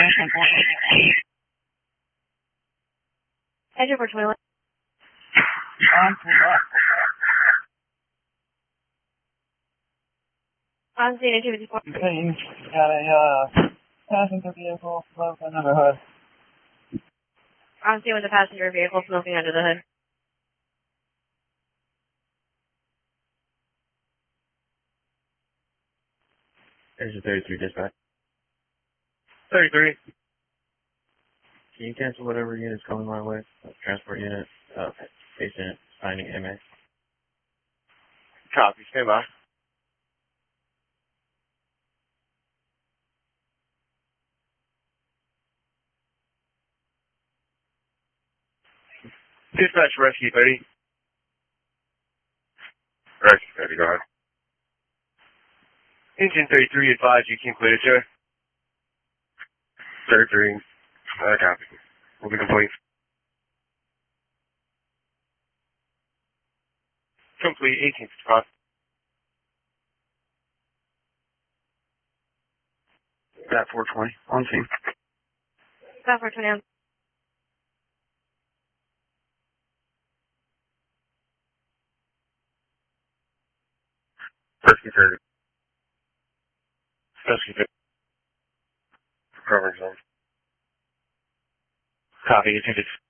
Engine for toilet. On scene, 254. Got a passenger vehicle smoking under the hood. On scene with a passenger vehicle smoking under the hood. There's a 33 dispatch. 33. Can you cancel whatever unit's coming my way? Transport unit, base unit, finding MA. Copy. Stand by. Dispatch rescue 30. Rescue 30, go ahead. Engine 33 advised you can clear, sir. 33. Copy. Will be complete. Complete 1855. Got 420 on scene. Got 420 on. Rescue 30. Rescue 30. Covering zone. Copy. Attended.